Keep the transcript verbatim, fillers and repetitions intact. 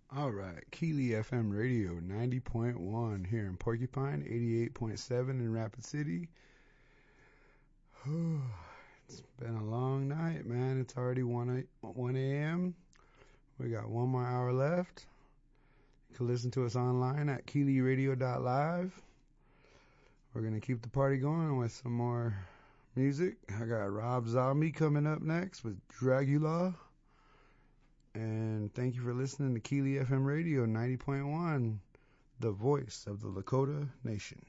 All right, Keely F M Radio ninety point one here in Porcupine, eighty-eight point seven in Rapid City. It's been a long night, man. It's already one a.m. We got one more hour left. You can listen to us online at keely radio dot live. We're going to keep the party going with some more music. I got Rob Zombie coming up next with Dragula. And thank you for listening to Keely F M Radio ninety point one, the voice of the Lakota Nation.